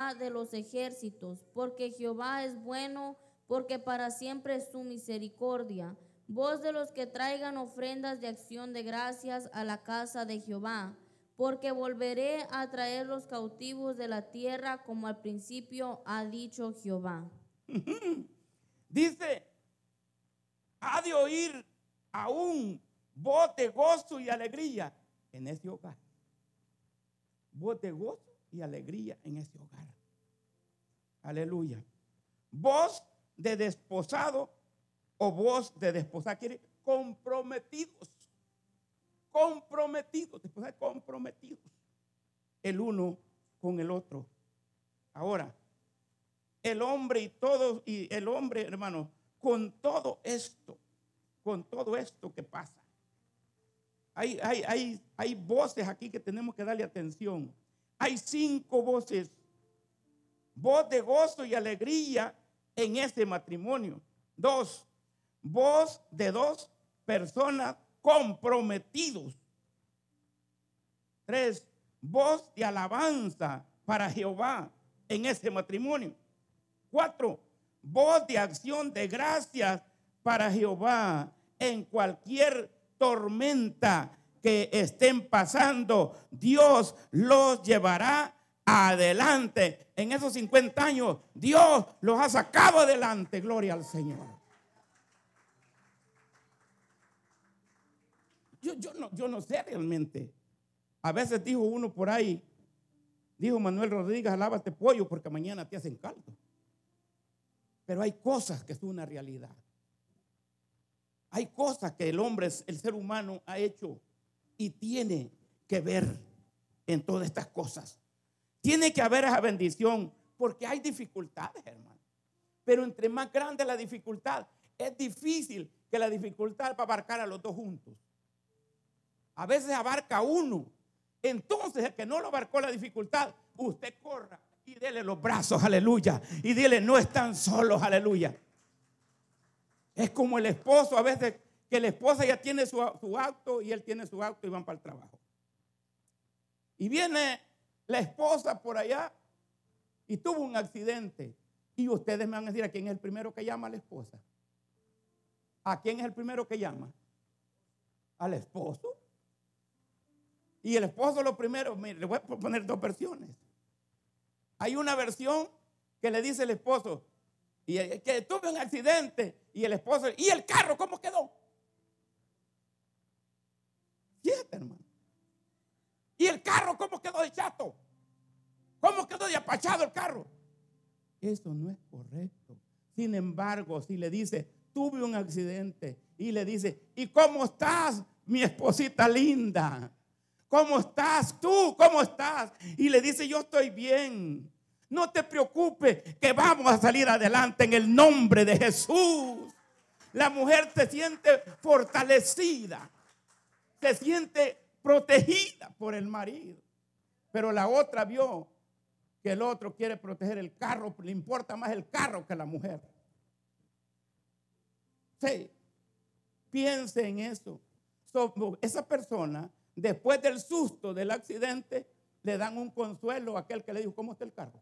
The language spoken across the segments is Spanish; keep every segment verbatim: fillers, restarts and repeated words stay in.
Jehová de los ejércitos, porque Jehová es bueno, porque para siempre es su misericordia. Voz de los que traigan ofrendas de acción de gracias a la casa de Jehová, porque volveré a traer los cautivos de la tierra como al principio ha dicho Jehová. Dice, ha de oír aún voz de gozo y alegría en ese hogar. Voz de gozo y alegría en ese hogar. Aleluya. Voz de desposado o voz de desposada. Quiere comprometidos. Comprometidos. Desposada, comprometidos. El uno con el otro. Ahora, el hombre y todos, y el hombre, hermano, con todo esto, con todo esto que pasa. Hay, hay, hay, hay voces aquí que tenemos que darle atención. Hay cinco voces. Voz de gozo y alegría en este matrimonio. Dos, voz de dos personas comprometidos. Tres, voz de alabanza para Jehová en ese matrimonio. Cuatro, voz de acción de gracias para Jehová en cualquier tormenta que estén pasando. Dios los llevará adelante. En esos cincuenta años, Dios los ha sacado adelante. Gloria al Señor. Yo, yo, no, yo no sé realmente. A veces dijo uno por ahí, dijo Manuel Rodríguez, alábate pollo porque mañana te hacen caldo. Pero hay cosas que son una realidad. Hay cosas que el hombre, el ser humano ha hecho y tiene que ver en todas estas cosas. Tiene que haber esa bendición porque hay dificultades, hermano. Pero entre más grande la dificultad, es difícil que la dificultad va a abarcar a los dos juntos. A veces abarca uno. Entonces el que no lo abarcó la dificultad, usted corra y dele los brazos, aleluya. Y dile, no están solos, aleluya. Es como el esposo, a veces que la esposa ya tiene su, su auto y él tiene su auto y van para el trabajo. Y viene la esposa por allá y tuvo un accidente. Y ustedes me van a decir, ¿a quién es el primero que llama a la esposa? ¿A quién es el primero que llama? Al esposo. Y el esposo lo primero, mire, le voy a poner dos versiones. Hay una versión que le dice el esposo, y que tuve un accidente, y el esposo, ¿y el carro cómo quedó? Fíjate, hermano. ¿Y el carro cómo quedó de chato? ¿Cómo quedó de apachado el carro? Eso no es correcto. Sin embargo, si le dice, tuve un accidente, y le dice, ¿y cómo estás, mi esposita linda? ¿Cómo estás tú? ¿Cómo estás? Y le dice, yo estoy bien. No te preocupes, que vamos a salir adelante en el nombre de Jesús. La mujer se siente fortalecida, se siente protegida por el marido. Pero la otra vio que el otro quiere proteger el carro, le importa más el carro que la mujer. Sí, piense en eso. So, esa persona, después del susto del accidente, le dan un consuelo a aquel que le dijo, ¿cómo está el carro?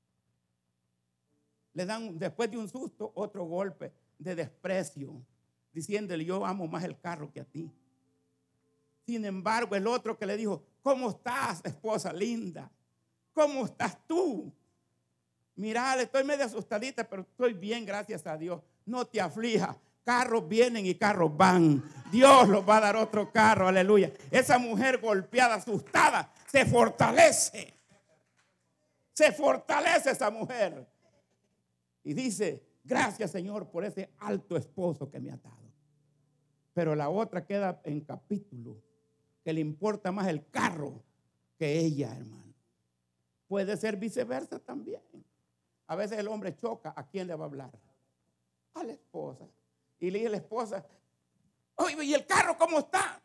Le dan, después de un susto, otro golpe de desprecio, diciéndole, yo amo más el carro que a ti. Sin embargo, el otro que le dijo, ¿cómo estás, esposa linda? ¿Cómo estás tú? Mira, estoy medio asustadita, pero estoy bien, gracias a Dios. No te aflijas. Carros vienen y carros van. Dios los va a dar otro carro, aleluya. Esa mujer golpeada, asustada, se fortalece. Se fortalece esa mujer. Y dice, gracias Señor por ese alto esposo que me ha dado. Pero la otra queda en capítulo, que le importa más el carro que ella, hermano. Puede ser viceversa también. A veces el hombre choca, ¿a quién le va a hablar? A la esposa. Y le dice a la esposa, oye, ¿y el carro cómo está?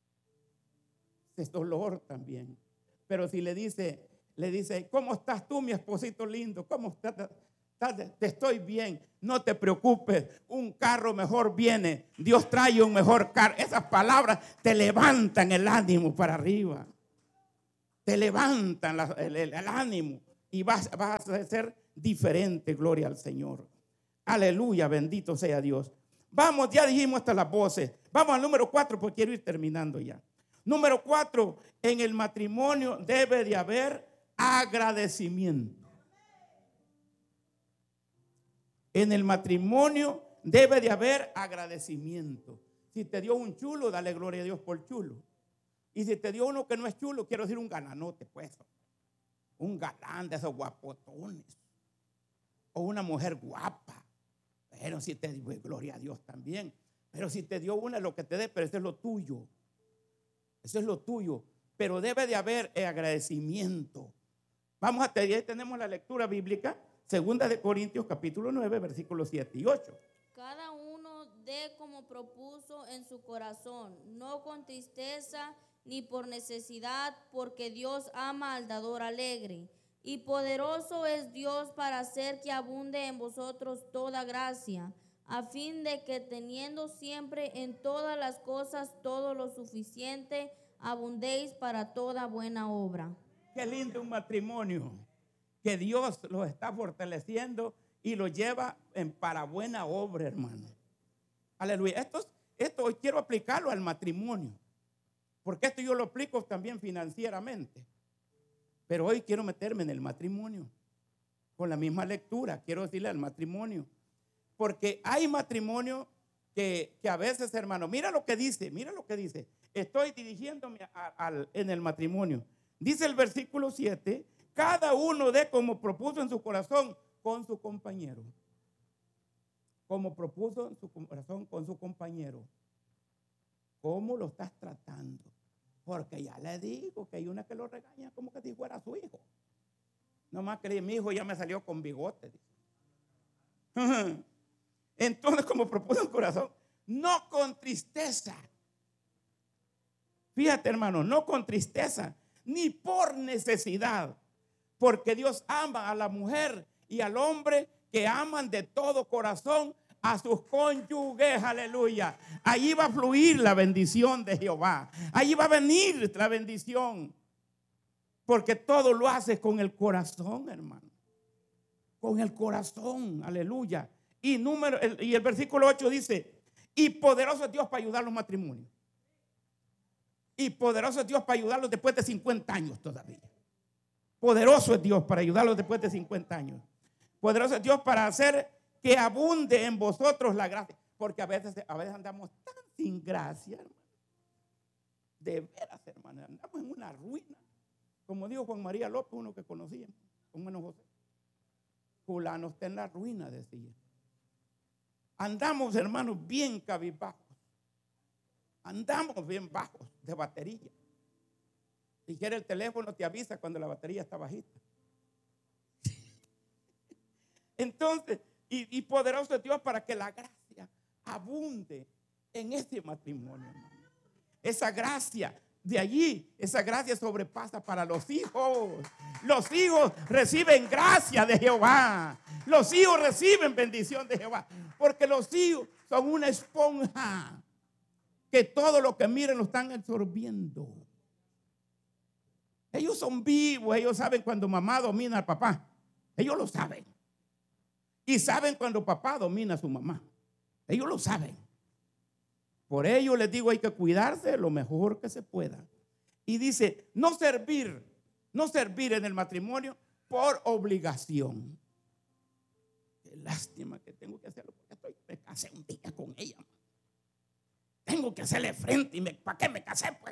Es dolor también. Pero si le dice, le dice, ¿cómo estás tú, mi esposito lindo? ¿Cómo estás? Te estoy bien, no te preocupes, un carro mejor viene, Dios trae un mejor carro. Esas palabras te levantan el ánimo para arriba, te levantan la, el, el, el ánimo. y vas, vas a ser diferente, gloria al Señor. Aleluya, bendito sea Dios. Vamos, ya dijimos hasta las voces. Vamos al número cuatro porque quiero ir terminando ya. Número cuatro, en el matrimonio debe de haber agradecimiento. En el matrimonio debe de haber agradecimiento. Si te dio un chulo, dale gloria a Dios por chulo. Y si te dio uno que no es chulo, quiero decir un galanote, pues. Un galán de esos guapotones. O una mujer guapa. Pero si te dio, gloria a Dios también. Pero si te dio una, lo que te dé, pero eso es lo tuyo. Eso es lo tuyo. Pero debe de haber agradecimiento. Vamos a tener, tenemos la lectura bíblica. Segunda de Corintios capítulo nueve, versículos siete y ocho. Cada uno dé como propuso en su corazón, no con tristeza ni por necesidad, porque Dios ama al dador alegre. Y poderoso es Dios para hacer que abunde en vosotros toda gracia, a fin de que teniendo siempre en todas las cosas todo lo suficiente, abundéis para toda buena obra. Qué lindo un matrimonio, que Dios los está fortaleciendo y lo lleva en para buena obra, hermano. Aleluya. Esto, esto hoy quiero aplicarlo al matrimonio, porque esto yo lo aplico también financieramente. Pero hoy quiero meterme en el matrimonio. Con la misma lectura, quiero decirle al matrimonio. Porque hay matrimonio que, que a veces, hermano, mira lo que dice, mira lo que dice. Estoy dirigiéndome a, a, en el matrimonio. Dice el versículo siete, cada uno dé como propuso en su corazón con su compañero. Como propuso en su corazón con su compañero. ¿Cómo lo estás tratando? Porque ya le digo que hay una que lo regaña como que si fuera su hijo. Nomás que mi hijo ya me salió con bigote. Entonces, como propuso el corazón, no con tristeza. Fíjate, hermano, no con tristeza, ni por necesidad. Porque Dios ama a la mujer y al hombre que aman de todo corazón a sus cónyuges, aleluya. Allí va a fluir la bendición de Jehová. Allí va a venir la bendición. Porque todo lo hace con el corazón, hermano. Con el corazón, aleluya. Y, número, el, y el versículo ocho dice, y poderoso es Dios para ayudar a los matrimonios. Y poderoso es Dios para ayudarlos después de cincuenta años todavía. Poderoso es Dios para ayudarlos después de cincuenta años. Poderoso es Dios para hacer que abunde en vosotros la gracia. Porque a veces, a veces andamos tan sin gracia, hermano. De veras, hermano, andamos en una ruina. Como dijo Juan María López, uno que conocíamos, con menos José. Fulano está en la ruina, decía. Andamos, hermanos, bien cabizbajos. Andamos bien bajos de batería. Si quieres el teléfono te avisa cuando la batería está bajita. Entonces, y, y poderoso es Dios para que la gracia abunde en este matrimonio, hermano. Esa gracia de allí, esa gracia sobrepasa para los hijos. Los hijos reciben gracia de Jehová. Los hijos reciben bendición de Jehová. Porque los hijos son una esponja que todo lo que miren lo están absorbiendo. Ellos son vivos, ellos saben cuando mamá domina al papá. Ellos lo saben. Y saben cuando papá domina a su mamá. Ellos lo saben. Por ello les digo, hay que cuidarse lo mejor que se pueda. Y dice, no servir, no servir en el matrimonio por obligación. Qué lástima que tengo que hacerlo porque estoy, me casé un día con ella. Tengo que hacerle frente y me, ¿para qué me casé pues?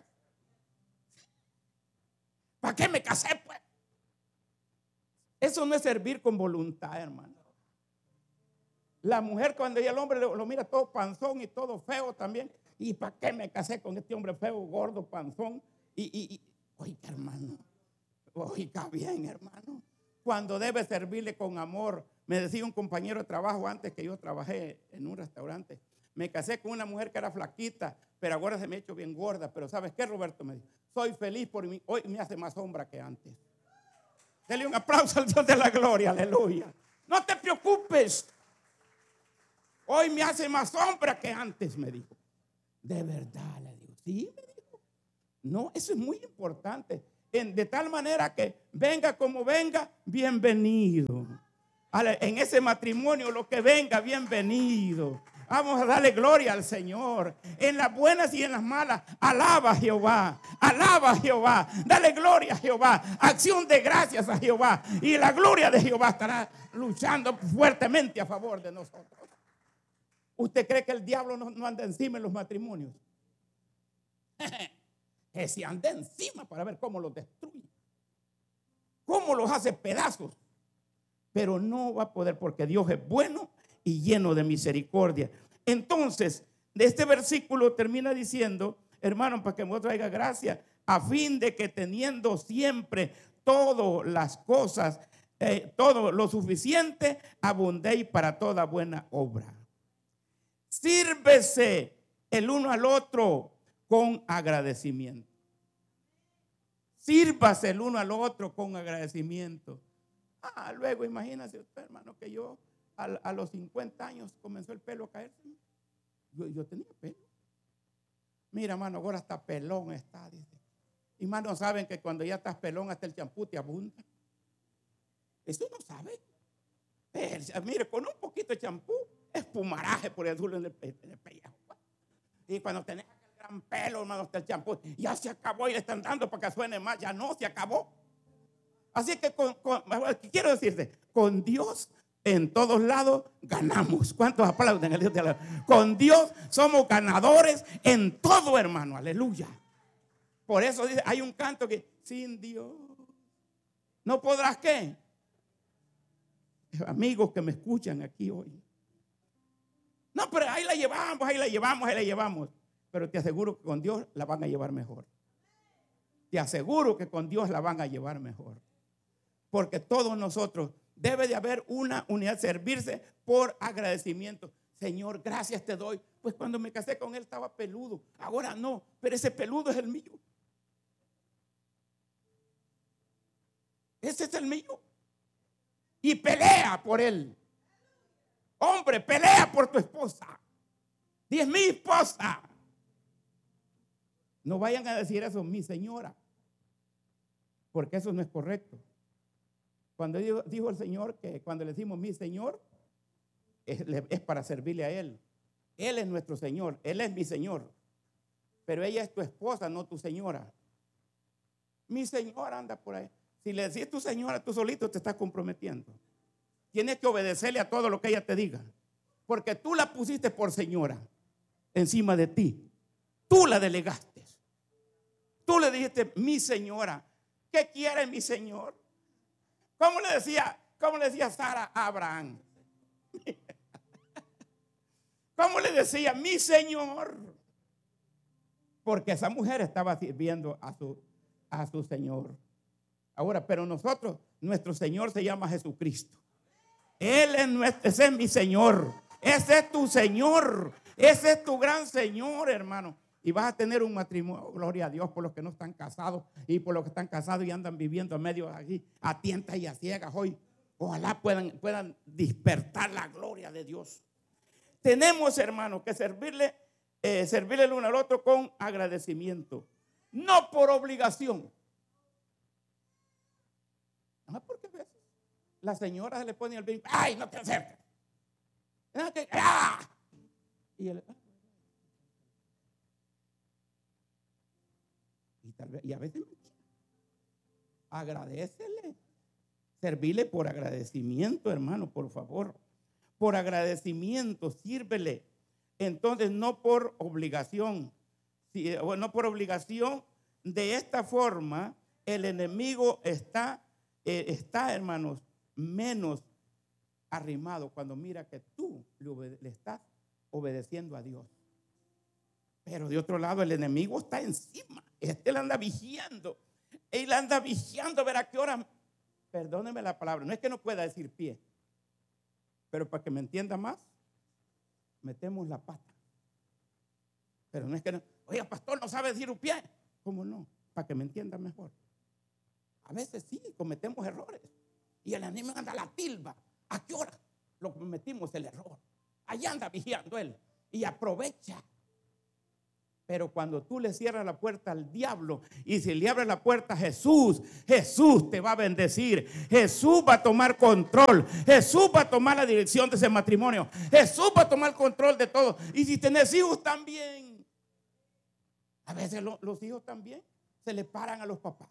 ¿Para qué me casé pues? Eso no es servir con voluntad, hermano. La mujer cuando ella el hombre lo, lo mira todo panzón y todo feo también. ¿Y para qué me casé con este hombre feo, gordo, panzón? Y, y, y oiga, hermano, oiga bien, hermano. Cuando debe servirle con amor. Me decía un compañero de trabajo antes que yo trabajé en un restaurante. Me casé con una mujer que era flaquita, pero ahora se me ha hecho bien gorda. Pero ¿sabes qué, Roberto? Me dijo, soy feliz por mí. Hoy me hace más sombra que antes. Dele un aplauso al Dios de la gloria, aleluya. No te preocupes. Hoy me hace más sombra que antes, me dijo. De verdad, le digo. Sí, me dijo. No, eso es muy importante. en, de tal manera que venga como venga, bienvenido. En ese matrimonio, lo que venga, bienvenido. Vamos a darle gloria al Señor. En las buenas y en las malas, alaba a Jehová. Alaba a Jehová. Dale gloria a Jehová. Acción de gracias a Jehová. Y la gloria de Jehová estará luchando fuertemente a favor de nosotros. ¿Usted cree que el diablo no, no anda encima en los matrimonios? Que se anda encima para ver cómo los destruye. Cómo los hace pedazos. Pero no va a poder, porque Dios es bueno y lleno de misericordia. Entonces, de este versículo termina diciendo, hermano, para que vos traiga gracia, a fin de que teniendo siempre todas las cosas, eh, todo lo suficiente, abundéis para toda buena obra. Sírvese el uno al otro con agradecimiento. Sírvase el uno al otro con agradecimiento. Ah, luego imagínese usted, hermano, que yo a, a los cincuenta años comenzó el pelo a caerse. Yo, yo tenía pelo. Mira, hermano, ahora hasta pelón está, dice. Y más no saben que cuando ya estás pelón hasta el champú te abunda. Eso no sabe. Eh, mire, con un poquito de champú, espumaraje por el azul en el, en el pellejo. Y cuando tenés aquel gran pelo, hermano, hasta el champú, ya se acabó y le están dando para que suene más. Ya no, se acabó. Así que con, con, quiero decirte, con Dios en todos lados ganamos. ¿Cuántos aplauden el Dios de la? Con Dios somos ganadores en todo, hermano. Aleluya. Por eso dice, hay un canto que sin Dios no podrás ¿qué? Amigos que me escuchan aquí hoy. No, pero ahí la llevamos, ahí la llevamos, ahí la llevamos. Pero te aseguro que con Dios la van a llevar mejor. Te aseguro que con Dios la van a llevar mejor. Porque todos nosotros debe de haber una unidad, servirse por agradecimiento. Señor, gracias te doy. Pues cuando me casé con él estaba peludo. Ahora no, pero ese peludo es el mío. Ese es el mío. Y pelea por él. Hombre, pelea por tu esposa. Di, es mi esposa. No vayan a decir eso, mi señora. Porque eso no es correcto. Cuando dijo, dijo el Señor que cuando le decimos mi Señor, es, es para servirle a Él. Él es nuestro Señor, Él es mi Señor. Pero ella es tu esposa, no tu señora. Mi señora anda por ahí. Si le decís tu señora, tú solito te estás comprometiendo. Tienes que obedecerle a todo lo que ella te diga. Porque tú la pusiste por señora encima de ti. Tú la delegaste. Tú le dijiste mi señora. ¿Qué quiere mi señor? ¿Cómo le decía, cómo le decía Sara a Abraham? ¿Cómo le decía mi señor? Porque esa mujer estaba sirviendo a su, a su señor. Ahora, pero nosotros, nuestro Señor se llama Jesucristo. Él es nuestro, ese es mi Señor. Ese es tu Señor. Ese es tu gran Señor, hermano. Y vas a tener un matrimonio, gloria a Dios por los que no están casados y por los que están casados y andan viviendo a medio aquí, a tientas y a ciegas hoy. Ojalá puedan, puedan despertar la gloria de Dios. Tenemos, hermanos, que servirle, eh, servirle el uno al otro con agradecimiento, no por obligación. No, porque a veces la señora se le pone el brinco, ay, no te acerques. ¡Ah! Y él, Y, tal vez, y a veces agradécele, servirle por agradecimiento, hermano, por favor. Por agradecimiento, sírvele. Entonces, no por obligación. Si, no por obligación. De esta forma, el enemigo está, eh, está, hermanos, menos arrimado cuando mira que tú le, obede- le estás obedeciendo a Dios. Pero de otro lado, el enemigo está encima. Este le anda vigiando. Él anda vigiando a ver a qué hora. Perdóneme la palabra. No es que no pueda decir pie. Pero para que me entienda más, metemos la pata. Pero no es que no. Oiga, pastor, no sabe decir un pie. ¿Cómo no? Para que me entienda mejor. A veces sí, cometemos errores. Y el enemigo anda a la tilba. ¿A qué hora lo cometimos el error? Allá anda vigiando él. Y aprovecha. Pero cuando tú le cierras la puerta al diablo y si le abres la puerta a Jesús, Jesús te va a bendecir. Jesús va a tomar control. Jesús va a tomar la dirección de ese matrimonio. Jesús va a tomar control de todo. Y si tenés hijos también. A veces lo, los hijos también se le paran a los papás.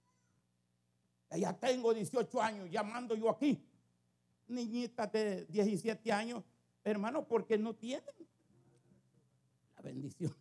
Ya tengo dieciocho años, llamando yo aquí. Niñitas de diecisiete años, hermano, porque no tienen la bendición.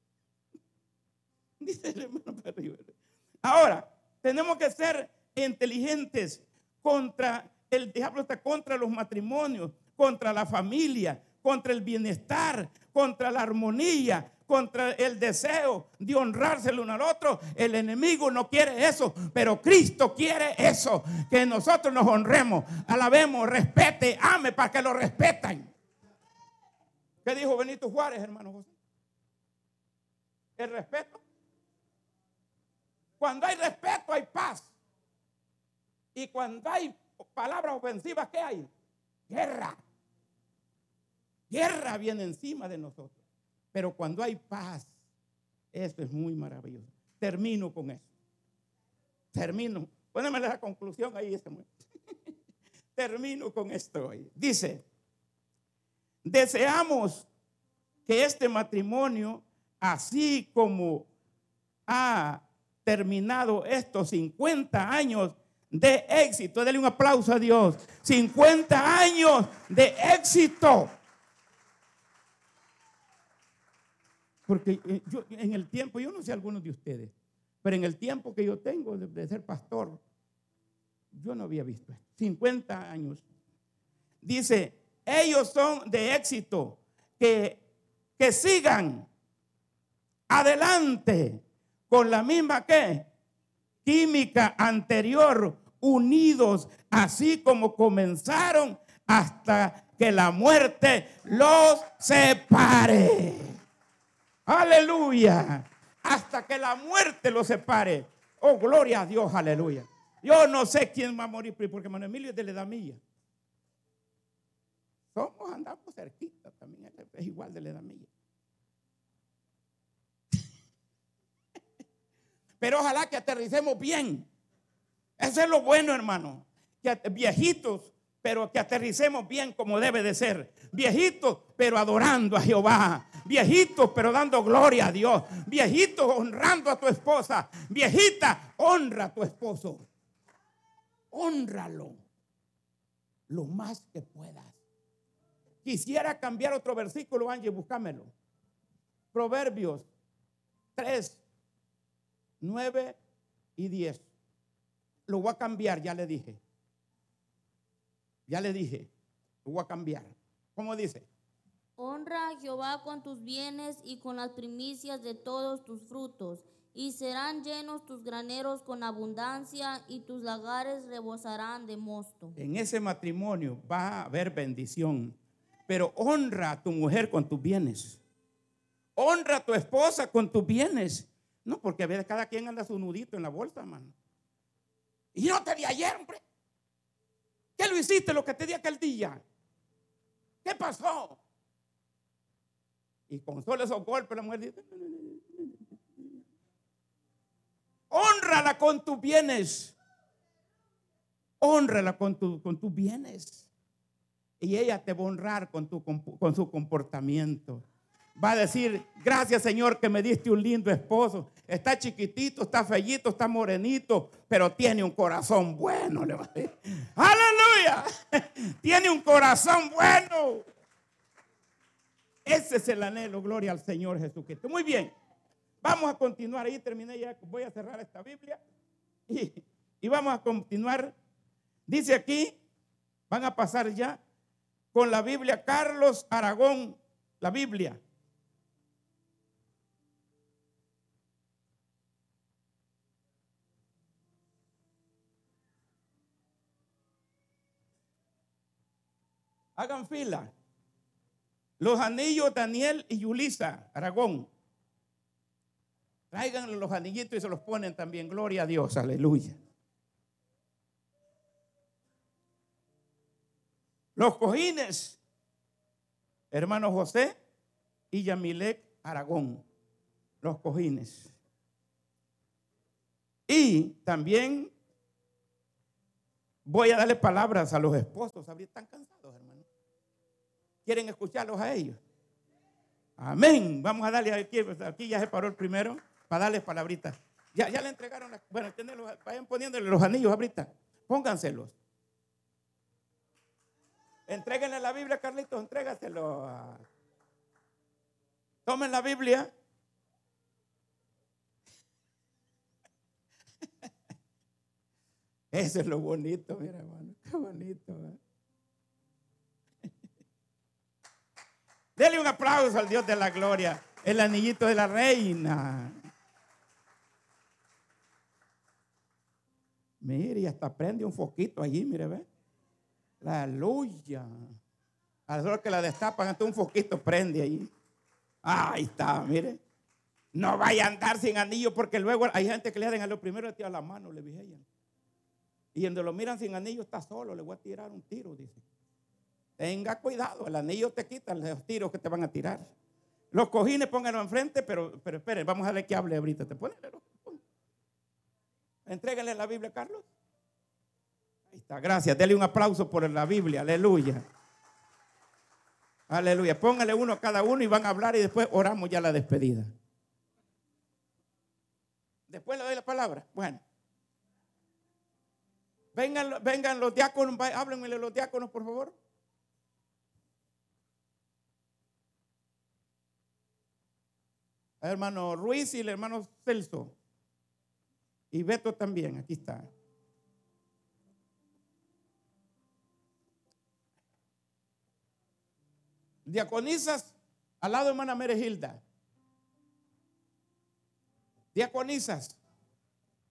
Dice el hermano Perry. Ahora, tenemos que ser inteligentes contra el diablo, está contra los matrimonios, contra la familia, contra el bienestar, contra la armonía, contra el deseo de honrarse el uno al otro. El enemigo no quiere eso, pero Cristo quiere eso, que nosotros nos honremos, alabemos, respete, ame para que lo respetan. ¿Qué dijo Benito Juárez, hermano José? El respeto. Cuando hay respeto hay paz. Y cuando hay palabras ofensivas, ¿qué hay? Guerra. Guerra viene encima de nosotros. Pero cuando hay paz, eso es muy maravilloso. Termino con eso. Termino. Póneme la conclusión ahí. Termino con esto hoy. Dice, deseamos que este matrimonio, así como ha terminado estos cincuenta años de éxito, denle un aplauso a Dios, cincuenta años de éxito. Porque yo en el tiempo, yo no sé algunos de ustedes, pero en el tiempo que yo tengo de, de ser pastor, yo no había visto esto. cincuenta años. Dice, ellos son de éxito, que, que sigan adelante con la misma ¿qué? Química anterior, unidos, así como comenzaron, hasta que la muerte los separe. Aleluya. Hasta que la muerte los separe. Oh, gloria a Dios, aleluya. Yo no sé quién va a morir, porque Manuel Emilio es de la edad mía. Somos, andamos cerquita también, es igual de la edad mía. Pero ojalá que aterricemos bien. Eso es lo bueno, hermano. Que viejitos, pero que aterricemos bien como debe de ser. Viejitos, pero adorando a Jehová. Viejitos, pero dando gloria a Dios. Viejitos, honrando a tu esposa. Viejita, honra a tu esposo. Hónralo lo más que puedas. Quisiera cambiar otro versículo, Ángel, búscamelo. Proverbios tres, nueve y diez. Lo voy a cambiar, ya le dije. Ya le dije, lo voy a cambiar. ¿Cómo dice? Honra a Jehová con tus bienes y con las primicias de todos tus frutos, y serán llenos tus graneros con abundancia, y tus lagares rebosarán de mosto. En ese matrimonio va a haber bendición, pero honra a tu mujer con tus bienes. Honra a tu esposa con tus bienes. No, porque a veces cada quien anda su nudito en la bolsa, hermano. Y no te di ayer, hombre. ¿Qué lo hiciste lo que te di aquel día? ¿Qué pasó? Y con solo esos golpes la mujer dice, hónrala con tus bienes. Hónrala con, tu, con tus bienes. Y ella te va a honrar con, tu, con su comportamiento. Va a decir, gracias Señor que me diste un lindo esposo. Está chiquitito, está feíto, está morenito, pero tiene un corazón bueno. Le va a decir. ¡Aleluya! Tiene un corazón bueno. Ese es el anhelo, gloria al Señor Jesucristo. Muy bien, vamos a continuar. Ahí terminé ya, voy a cerrar esta Biblia. Y, y vamos a continuar. Dice aquí, van a pasar ya con la Biblia Carlos Aragón, la Biblia. Hagan fila. Los anillos Daniel y Yulisa Aragón. Traigan los anillitos y se los ponen también. Gloria a Dios, aleluya. Los cojines, hermano José y Yamilek Aragón. los cojines. Y también voy a darle palabras a los esposos. Ahorita están cansados, hermano. ¿Quieren escucharlos a ellos? Amén. Vamos a darle aquí, aquí ya se paró el primero para darles palabritas. Ya, ya le entregaron, la, bueno, vayan poniéndole los anillos ahorita. Pónganselos. Entréguenle la Biblia, Carlitos, entrégaselo. A... Tomen la Biblia. Eso es lo bonito, mira, hermano. Qué bonito. ¿eh? Dele un aplauso al Dios de la gloria. El anillito de la reina. Mire, y hasta prende un foquito allí, mire, ve. Aleluya. A la hora que la destapan, hasta un foquito prende allí. Ahí está, mire. No vaya a andar sin anillo, porque luego hay gente que le dan a lo primero le tira la mano, le vigilan. Y donde lo miran sin anillo está solo, le voy a tirar un tiro, dice. Tenga cuidado, el anillo te quita los tiros que te van a tirar. Los cojines pónganlo enfrente, pero, pero esperen, vamos a ver que hable ahorita. ¿Te ponen? Entréguenle la Biblia, Carlos. Ahí está, gracias. Dele un aplauso por la Biblia, aleluya. Aleluya. Póngale uno a cada uno y van a hablar y después oramos ya la despedida. Después le doy la palabra. Bueno. Vengan, vengan los diáconos, háblenme los diáconos, por favor. El hermano Ruiz y el hermano Celso. Y Beto también, aquí está. Diaconisas al lado de hermana Meregilda. Diaconisas.